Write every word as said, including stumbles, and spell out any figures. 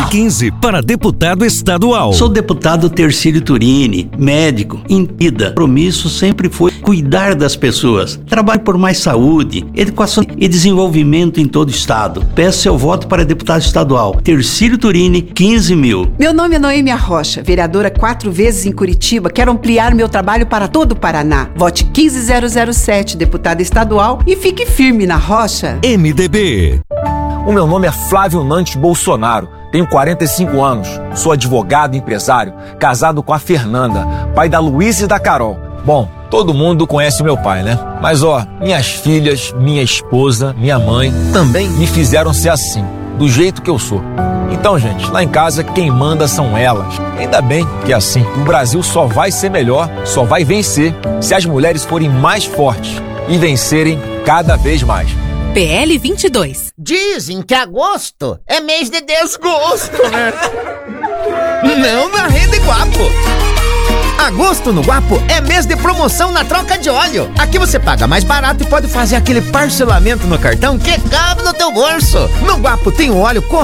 Vote quinze para deputado estadual. Sou deputado Tercílio Turini, médico, em vida. O compromisso sempre foi cuidar das pessoas. Trabalho por mais saúde, educação e desenvolvimento em todo o estado. Peço seu voto para deputado estadual. Tercílio Turini, quinze mil. Meu nome é Noêmia Rocha, vereadora quatro vezes em Curitiba. Quero ampliar meu trabalho para todo o Paraná. Vote quinze mil sete, deputada estadual, e fique firme na rocha. M D B. O meu nome é Flávio Nantes Bolsonaro, tenho quarenta e cinco anos, sou advogado e empresário, casado com a Fernanda, pai da Luísa e da Carol. Bom, todo mundo conhece meu pai, né? Mas ó, minhas filhas, minha esposa, minha mãe também me fizeram ser assim, do jeito que eu sou. Então, gente, lá em casa quem manda são elas. Ainda bem que é assim. O Brasil só vai ser melhor, só vai vencer se as mulheres forem mais fortes e vencerem cada vez mais. P L vinte e dois. Dizem que agosto é mês de desgosto, né? Não na Rede Guapo. Agosto no Guapo é mês de promoção na troca de óleo. Aqui você paga mais barato e pode fazer aquele parcelamento no cartão que cabe no teu bolso. No Guapo tem o óleo com